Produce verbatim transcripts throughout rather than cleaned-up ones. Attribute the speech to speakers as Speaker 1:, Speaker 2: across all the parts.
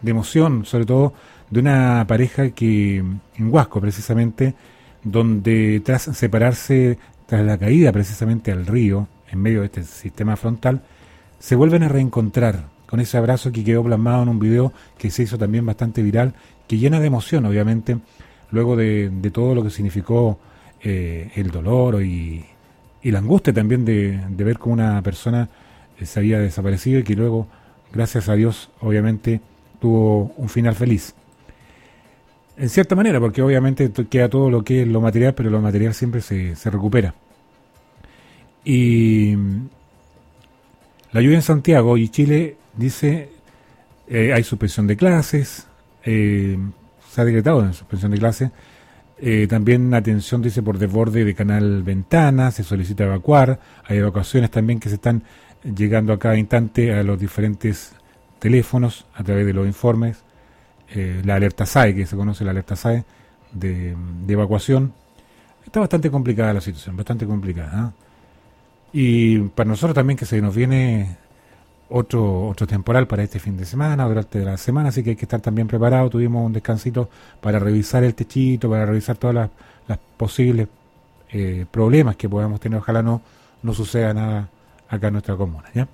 Speaker 1: de emoción, sobre todo de una pareja que en Huasco precisamente, donde tras separarse, tras la caída precisamente al río, en medio de este sistema frontal, se vuelven a reencontrar con ese abrazo que quedó plasmado en un video que se hizo también bastante viral, que llena de emoción, obviamente, luego de, de todo lo que significó eh, el dolor y, y la angustia también de, de ver cómo una persona eh, se había desaparecido y que luego, gracias a Dios, obviamente, tuvo un final feliz. En cierta manera, porque obviamente queda todo lo que es lo material, pero lo material siempre se, se recupera. Y la lluvia en Santiago y Chile dice, eh, hay suspensión de clases, eh, se ha decretado en suspensión de clases, eh, también atención, dice, por desborde de canal Ventana, se solicita evacuar, hay evacuaciones también que se están llegando a cada instante a los diferentes teléfonos a través de los informes. Eh, la alerta S A E, que se conoce la alerta S A E de, de evacuación. Está bastante complicada la situación, bastante complicada, ¿eh? Y para nosotros también que se nos viene otro otro temporal para este fin de semana, durante la semana, así que hay que estar también preparado. Tuvimos un descansito para revisar el techito, para revisar todas las, las posibles eh, problemas que podamos tener. Ojalá no, no suceda nada acá en nuestra comuna, ¿ya?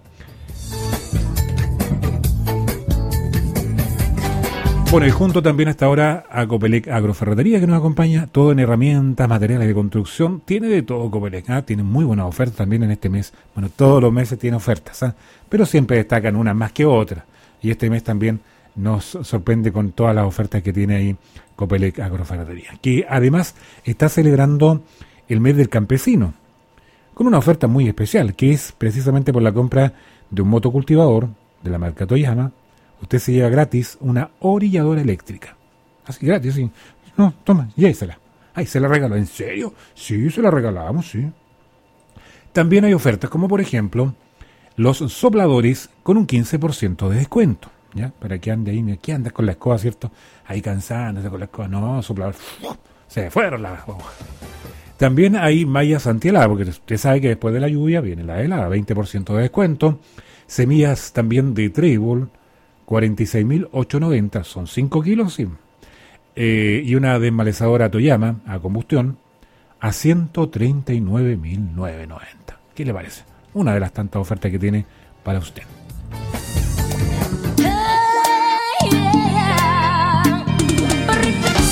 Speaker 1: Bueno, y junto también hasta ahora a Copelec Agroferretería, que nos acompaña, todo en herramientas, materiales de construcción, tiene de todo Copelec, ¿eh? Tiene muy buenas ofertas también en este mes. Bueno, todos los meses tiene ofertas, ¿eh? Pero siempre destacan unas más que otras. Y este mes también nos sorprende con todas las ofertas que tiene ahí Copelec Agroferretería, que además está celebrando el mes del campesino, con una oferta muy especial, que es precisamente por la compra de un motocultivador de la marca Toyama. Usted se lleva gratis una orilladora eléctrica. Así, gratis, sí. No, toma, llévesela. Ay, ¿se la regaló? ¿En serio? Sí, se la regalamos, sí. También hay ofertas como, por ejemplo, los sopladores con un quince por ciento de descuento. ¿Ya? Para que ande ahí, aquí andas con la escoba, ¿cierto? Ahí cansándose con la escoba. No, soplador. Se fueron las hojas. También hay mallas antihelada, porque usted sabe que después de la lluvia viene la helada, veinte por ciento de descuento. Semillas también de trébol, cuarenta y seis mil ochocientos noventa, son cinco kilos, sí. Eh, y una desmalezadora Toyama a combustión a ciento treinta y nueve mil novecientos noventa. ¿Qué le parece? Una de las tantas ofertas que tiene para usted.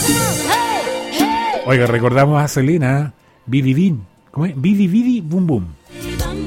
Speaker 1: Oiga, recordamos a Selena, Bidi Bidi, ¿cómo es? Bidi Bidi Bum Bum.